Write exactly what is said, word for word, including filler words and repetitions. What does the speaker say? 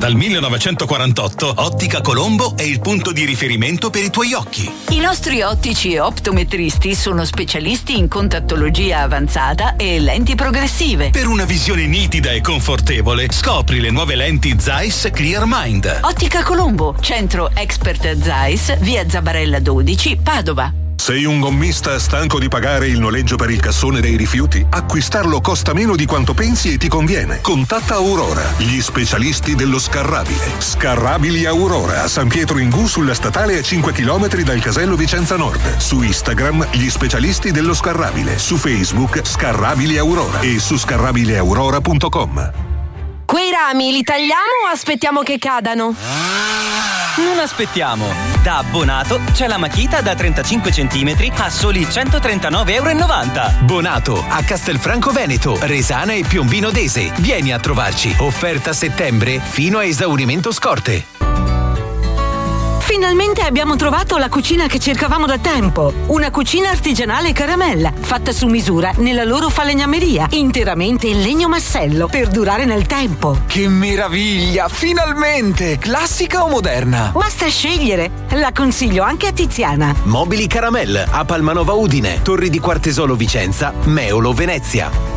Dal millenovecentoquarantotto Ottica Colombo è il punto di riferimento per i tuoi occhi. I nostri ottici e optometristi sono specialisti in contattologia avanzata e lenti progressive. Per una visione nitida e confortevole, scopri le nuove lenti Zeiss Clear Mind. Ottica Colombo, centro Expert Zeiss, via Zabarella dodici, Padova. Sei un gommista stanco di pagare il noleggio per il cassone dei rifiuti? Acquistarlo costa meno di quanto pensi e ti conviene. Contatta Aurora, gli specialisti dello scarrabile. Scarrabili Aurora, a San Pietro in Gu, sulla statale a cinque chilometri dal casello Vicenza Nord. Su Instagram, gli specialisti dello scarrabile. Su Facebook, Scarrabili Aurora. E su scarrabile aurora punto com. Quei rami li tagliamo o aspettiamo che cadano? Non aspettiamo. Da Bonato c'è la Makita da trentacinque centimetri a soli centotrentanove e novanta euro. Bonato, a Castelfranco Veneto, Resana e Piombino Dese. Vieni a trovarci. Offerta a settembre fino a esaurimento scorte. Finalmente abbiamo trovato la cucina che cercavamo da tempo. Una cucina artigianale Caramella, fatta su misura nella loro falegnameria, interamente in legno massello, per durare nel tempo. Che meraviglia! Finalmente! Classica o moderna? Basta scegliere. La consiglio anche a Tiziana. Mobili Caramel, a Palmanova Udine, Torri di Quartesolo Vicenza, Meolo Venezia.